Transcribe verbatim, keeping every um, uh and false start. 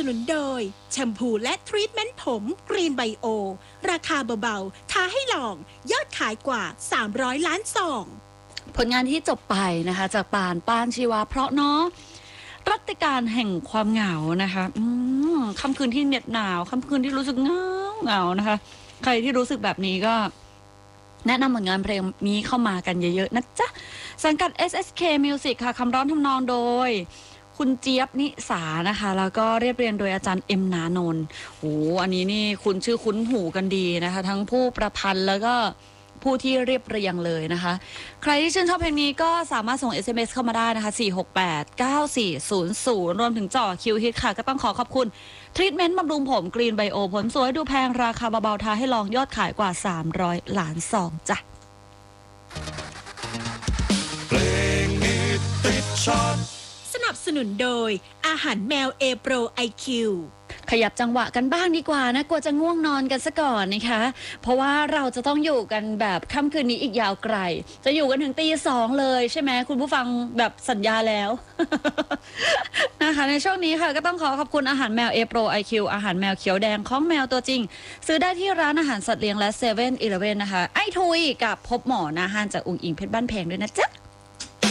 นุนโดยแชมพูและทรีทเมนต์ผมกรีนไบโอราคาเบาๆท้าให้ลองยอดขายกว่าสามร้อยล้านซองผลงานที่จบไปนะคะจากปานป้านชีวาเพราะเนาะรัติการแห่งความเหงานะคะอืมค่ำคืนที่เหน็บหนาวค่ำคืนที่รู้สึกเหงาเหงานะคะใครที่รู้สึกแบบนี้ก็แนะนำผลงานเพลงนี้เข้ามากันเยอะๆนะจ๊ะสังกัด เอส เอส เค Music ค่ะคำร้องทำนองโดยคุณเจี๊ยบนิสานะคะแล้วก็เรียบเรียงโดยอาจารย์เอ็มนานนท์โอ้อันนี้นี่คุณชื่อคุ้นหูกันดีนะคะทั้งผู้ประพันธ์แล้วก็ผู้ที่เรียบเรียงเลยนะคะใครที่ชื่นชอบเพลงนี้ก็สามารถส่ง เอส เอ็ม เอส เข้ามาได้นะคะสี่ หก แปด เก้า สี่ ศูนย์ ศูนย์รวมถึงจ่อคิวฮิตค่ะก็ต้องขอขอบคุณทรีทเมนต์บำรุงผมกรีนไบโอผลสวยดูแพงราคาเบาๆท้าให้ลองยอดขายกว่าสามร้อยล้านซองจ้ะเพลงนี้ติดชาร์ตสนับสนุนโดยอาหารแมวเอโปรไอคิวขยับจังหวะกันบ้างดีกว่านะกลัวจะง่วงนอนกันซะก่อนนะคะเพราะว่าเราจะต้องอยู่กันแบบค่ำคืนนี้อีกยาวไกลจะอยู่กันถึงตีสองเลยใช่ไหมคุณผู้ฟังแบบสัญญาแล้ว นะคะในช่วงนี้ค่ะก็ต้องขอขอบคุณอาหารแมวเอโปรไอคิวอาหารแมวเขียวแดงของแมวตัวจริงซื้อได้ที่ร้านอาหารสัตว์เลี้ยงและเซเว่นอีเลฟเว่นนะคะไอทุยกับพบหมอนาฮานจากอุ๋งอิงเพชรบ้านแพงด้วยนะจ๊ะ